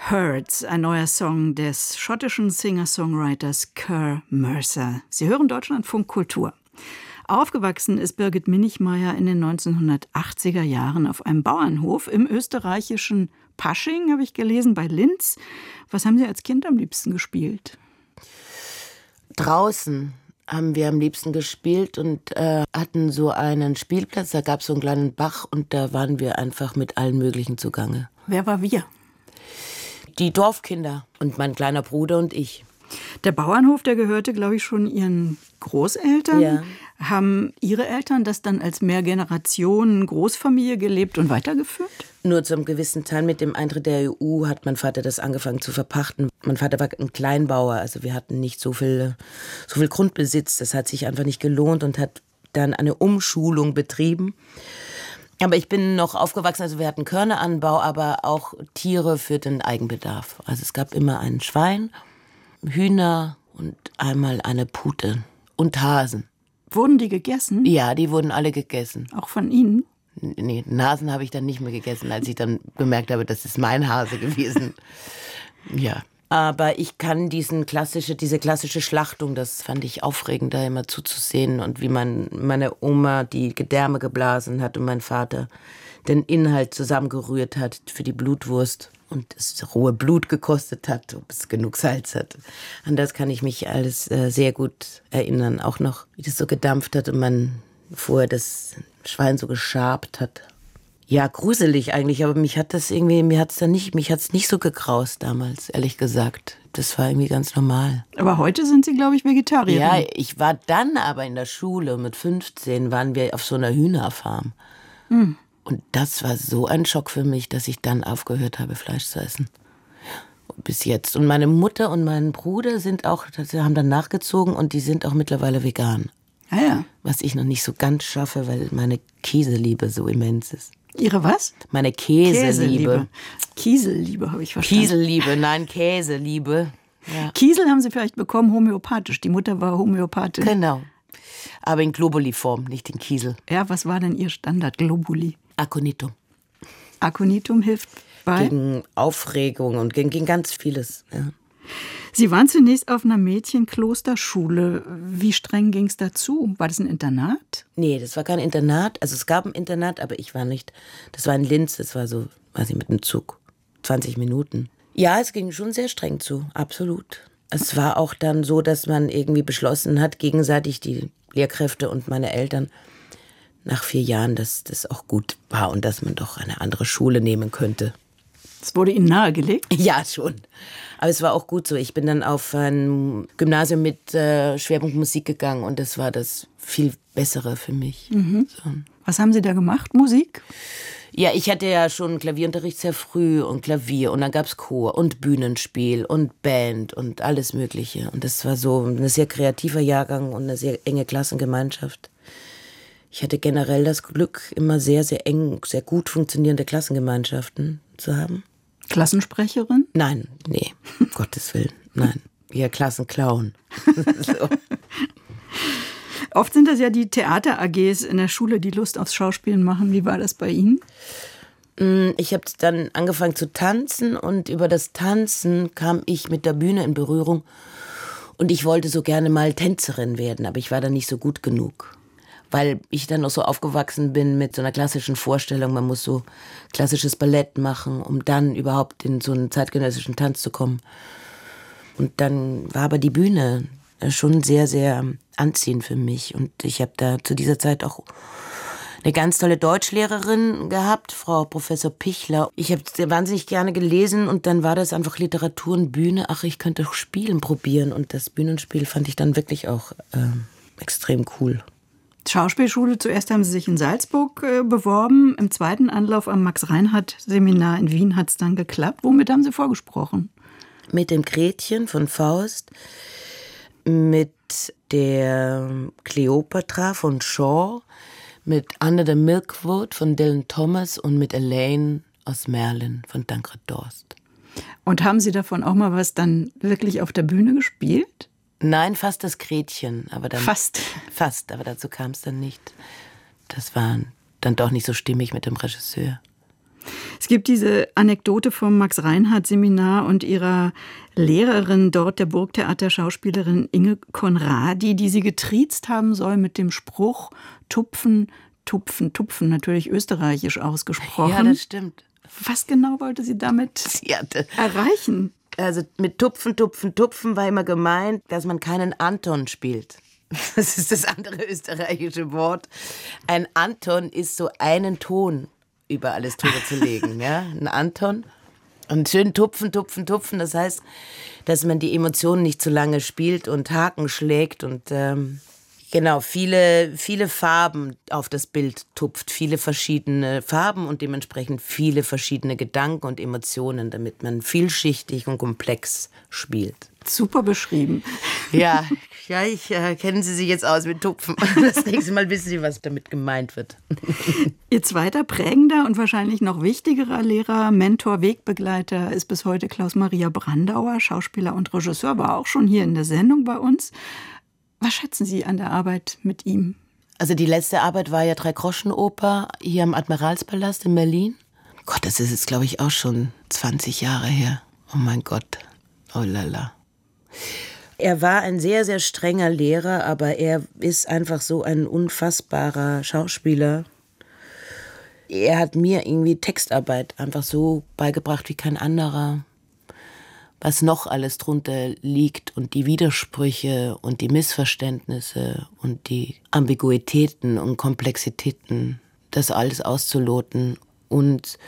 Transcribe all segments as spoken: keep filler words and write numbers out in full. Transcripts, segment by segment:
Hurts, ein neuer Song des schottischen Singer-Songwriters Kerr Mercer. Sie hören Deutschlandfunk Kultur. Aufgewachsen ist Birgit Minichmayr in den neunzehnhundertachtziger Jahren auf einem Bauernhof im österreichischen Pasching, habe ich gelesen, bei Linz. Was haben Sie als Kind am liebsten gespielt? Draußen haben wir am liebsten gespielt und äh, hatten so einen Spielplatz, da gab es so einen kleinen Bach und da waren wir einfach mit allen möglichen zugange. Wer war wir? Die Dorfkinder und mein kleiner Bruder und ich. Der Bauernhof, der gehörte, glaube ich, schon Ihren Großeltern. Ja. Haben Ihre Eltern das dann als Mehrgenerationen-Großfamilie gelebt und weitergeführt? Nur zum gewissen Teil. Mit dem Eintritt der E U hat mein Vater das angefangen zu verpachten. Mein Vater war ein Kleinbauer, also wir hatten nicht so viel, so viel Grundbesitz. Das hat sich einfach nicht gelohnt und hat dann eine Umschulung betrieben. Aber ich bin noch aufgewachsen, also wir hatten Körneranbau, aber auch Tiere für den Eigenbedarf. Also es gab immer ein Schwein, Hühner und einmal eine Pute und Hasen. Wurden die gegessen? Ja, die wurden alle gegessen. Auch von Ihnen? Nee, den Hasen habe ich dann nicht mehr gegessen, als ich dann bemerkt habe, das ist mein Hase gewesen. Ja. Aber ich kann diesen klassische, diese klassische Schlachtung, das fand ich aufregend, da immer zuzusehen. Und wie mein, meine Oma die Gedärme geblasen hat und mein Vater den Inhalt zusammengerührt hat für die Blutwurst und das rohe Blut gekostet hat, ob es genug Salz hat. An das kann ich mich alles äh, sehr gut erinnern. Auch noch, wie das so gedampft hat und man vorher das Schwein so geschabt hat. Ja, gruselig eigentlich, aber mich hat das irgendwie, mir hat's dann nicht, mich hat's nicht so gegraust damals, ehrlich gesagt. Das war irgendwie ganz normal. Aber heute sind Sie, glaube ich, Vegetarierin. Ja, ich war dann aber in der Schule, mit fünfzehn waren wir auf so einer Hühnerfarm. Hm. Und das war so ein Schock für mich, dass ich dann aufgehört habe, Fleisch zu essen. Bis jetzt. Und meine Mutter und mein Bruder sind auch, sie haben dann nachgezogen und die sind auch mittlerweile vegan. Ah ja. Was ich noch nicht so ganz schaffe, weil meine Käseliebe so immens ist. Ihre was? Meine Käseliebe. Kieselliebe habe ich verstanden. Kieselliebe, nein, Käseliebe. Ja. Kiesel haben Sie vielleicht bekommen homöopathisch. Die Mutter war Homöopathin. Genau. Aber in Globuli-Form, nicht in Kiesel. Ja, was war denn Ihr Standard Globuli? Aconitum. Aconitum hilft bei? Gegen Aufregung und gegen, gegen ganz vieles. Ja. Sie waren zunächst auf einer Mädchenklosterschule. Wie streng ging es dazu? War das ein Internat? Nee, das war kein Internat. Also es gab ein Internat, aber ich war nicht. Das war in Linz, das war so, weiß ich, mit dem Zug. zwanzig Minuten. Ja, es ging schon sehr streng zu, absolut. Es war auch dann so, dass man irgendwie beschlossen hat, gegenseitig die Lehrkräfte und meine Eltern, nach vier Jahren, dass das auch gut war und dass man doch eine andere Schule nehmen könnte. Das wurde Ihnen nahegelegt? Ja, schon. Aber es war auch gut so. Ich bin dann auf ein Gymnasium mit äh, Schwerpunkt Musik gegangen und das war das viel Bessere für mich. Mhm. So. Was haben Sie da gemacht? Musik? Ja, ich hatte ja schon Klavierunterricht sehr früh und Klavier und dann gab's Chor und Bühnenspiel und Band und alles Mögliche. Und das war so ein sehr kreativer Jahrgang und eine sehr enge Klassengemeinschaft. Ich hatte generell das Glück, immer sehr, sehr eng, sehr gut funktionierende Klassengemeinschaften zu haben. Klassensprecherin? Nein, nee, um Gottes Willen, nein. Eher Klassenclown. So. Oft sind das ja die Theater-A Gs in der Schule, die Lust aufs Schauspielen machen. Wie war das bei Ihnen? Ich habe dann angefangen zu tanzen und über das Tanzen kam ich mit der Bühne in Berührung. Und ich wollte so gerne mal Tänzerin werden, aber ich war dann nicht so gut genug. Weil ich dann auch so aufgewachsen bin mit so einer klassischen Vorstellung, man muss so klassisches Ballett machen, um dann überhaupt in so einen zeitgenössischen Tanz zu kommen. Und dann war aber die Bühne schon sehr, sehr anziehend für mich. Und ich habe da zu dieser Zeit auch eine ganz tolle Deutschlehrerin gehabt, Frau Professor Pichler. Ich habe wahnsinnig gerne gelesen und dann war das einfach Literatur und Bühne. Ach, ich könnte doch Spielen probieren. Und das Bühnenspiel fand ich dann wirklich auch äh, extrem cool. Schauspielschule, zuerst haben Sie sich in Salzburg äh, beworben. Im zweiten Anlauf am Max-Reinhardt-Seminar in Wien hat es dann geklappt. Womit haben Sie vorgesprochen? Mit dem Gretchen von Faust, mit der Cleopatra von Shaw, mit Anna de Milkwood von Dylan Thomas und mit Elaine aus Merlin von Tancred Dorst. Und haben Sie davon auch mal was dann wirklich auf der Bühne gespielt? Nein, fast das Gretchen. Aber dann, fast? Fast, aber dazu kam es dann nicht. Das war dann doch nicht so stimmig mit dem Regisseur. Es gibt diese Anekdote vom Max-Reinhardt-Seminar und ihrer Lehrerin dort, der Burgtheaterschauspielerin Inge Conradi, die sie getriezt haben soll mit dem Spruch Tupfen, Tupfen, Tupfen, natürlich österreichisch ausgesprochen. Ja, das stimmt. Was genau wollte sie damit sie hatte, erreichen? Also mit Tupfen, Tupfen, Tupfen war immer gemeint, dass man keinen Anton spielt. Das ist das andere österreichische Wort. Ein Anton ist so einen Ton über alles drüber zu legen, ja, ein Anton. Und schön tupfen, tupfen, tupfen, das heißt, dass man die Emotionen nicht zu lange spielt und Haken schlägt und ähm, genau, viele, viele Farben auf das Bild tupft, viele verschiedene Farben und dementsprechend viele verschiedene Gedanken und Emotionen, damit man vielschichtig und komplex spielt. Super beschrieben. Ja, ja, ich äh, kennen Sie sich jetzt aus mit Tupfen. Das nächste Mal wissen Sie, was damit gemeint wird. Ihr zweiter prägender und wahrscheinlich noch wichtigerer Lehrer, Mentor, Wegbegleiter ist bis heute Klaus-Maria Brandauer, Schauspieler und Regisseur, war auch schon hier in der Sendung bei uns. Was schätzen Sie an der Arbeit mit ihm? Also die letzte Arbeit war ja Drei-Groschen-Oper hier am Admiralspalast in Berlin. Gott, das ist jetzt, glaube ich, auch schon zwanzig Jahre her. Oh mein Gott, oh lala. Er war ein sehr, sehr strenger Lehrer, aber er ist einfach so ein unfassbarer Schauspieler. Er hat mir irgendwie Textarbeit einfach so beigebracht wie kein anderer. Was noch alles drunter liegt und die Widersprüche und die Missverständnisse und die Ambiguitäten und Komplexitäten, das alles auszuloten. Und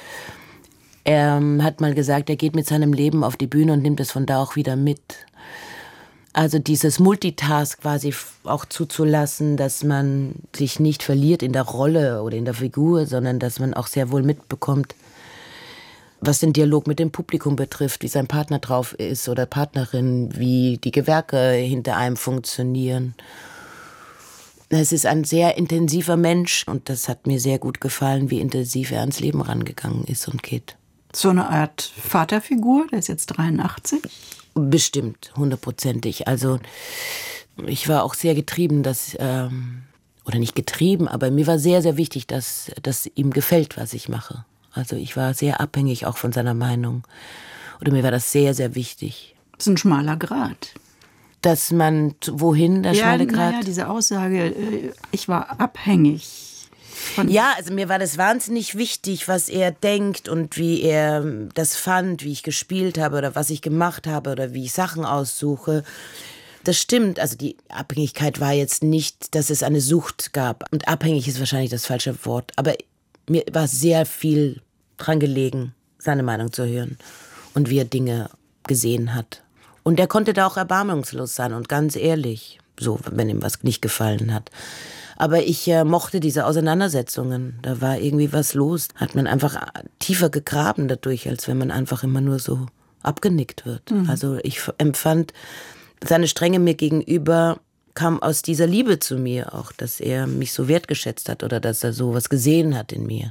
er hat mal gesagt, er geht mit seinem Leben auf die Bühne und nimmt es von da auch wieder mit. Also dieses Multitask quasi auch zuzulassen, dass man sich nicht verliert in der Rolle oder in der Figur, sondern dass man auch sehr wohl mitbekommt, was den Dialog mit dem Publikum betrifft, wie sein Partner drauf ist oder Partnerin, wie die Gewerke hinter einem funktionieren. Es ist ein sehr intensiver Mensch und das hat mir sehr gut gefallen, wie intensiv er ans Leben rangegangen ist und geht. So eine Art Vaterfigur, der ist jetzt dreiundachtzig? Bestimmt, hundertprozentig. Also ich war auch sehr getrieben, dass, ähm, oder nicht getrieben, aber mir war sehr, sehr wichtig, dass, dass ihm gefällt, was ich mache. Also ich war sehr abhängig auch von seiner Meinung. Oder mir war das sehr, sehr wichtig. Das ist ein schmaler Grat. Dass man, wohin der ja, schmale Grat? Ja, diese Aussage, ich war abhängig. Von ja, also mir war das wahnsinnig wichtig, was er denkt und wie er das fand, wie ich gespielt habe oder was ich gemacht habe oder wie ich Sachen aussuche. Das stimmt, also die Abhängigkeit war jetzt nicht, dass es eine Sucht gab. Und abhängig ist wahrscheinlich das falsche Wort, aber mir war sehr viel dran gelegen, seine Meinung zu hören und wie er Dinge gesehen hat. Und er konnte da auch erbarmungslos sein und ganz ehrlich, so, wenn ihm was nicht gefallen hat. Aber ich äh, mochte diese Auseinandersetzungen. Da war irgendwie was los. Hat man einfach tiefer gegraben dadurch, als wenn man einfach immer nur so abgenickt wird. Mhm. Also ich empfand, seine Strenge mir gegenüber kam aus dieser Liebe zu mir auch, dass er mich so wertgeschätzt hat oder dass er so was gesehen hat in mir.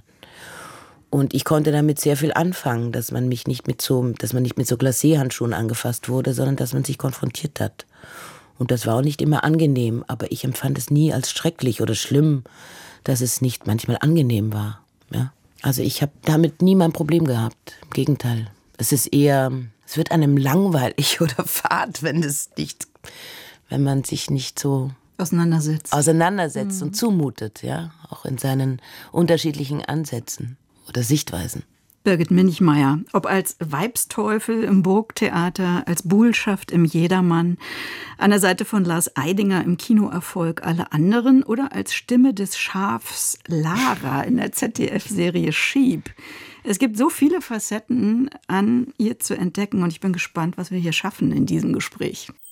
Und ich konnte damit sehr viel anfangen, dass man mich nicht mit so, dass man nicht mit so Glacé-Handschuhen angefasst wurde, sondern dass man sich konfrontiert hat. Und das war auch nicht immer angenehm, aber ich empfand es nie als schrecklich oder schlimm, dass es nicht manchmal angenehm war. Ja? Also ich habe damit nie mein Problem gehabt. Im Gegenteil. Es ist eher, es wird einem langweilig oder fad, wenn es nicht, wenn man sich nicht so auseinandersetzt, auseinandersetzt mhm. und zumutet, ja, auch in seinen unterschiedlichen Ansätzen oder Sichtweisen. Birgit Minichmayr, ob als Weibsteufel im Burgtheater, als Buhlschaft im Jedermann, an der Seite von Lars Eidinger im Kinoerfolg Alle anderen oder als Stimme des Schafs Lara in der Z D F-Serie Sheep. Es gibt so viele Facetten an ihr zu entdecken und ich bin gespannt, was wir hier schaffen in diesem Gespräch.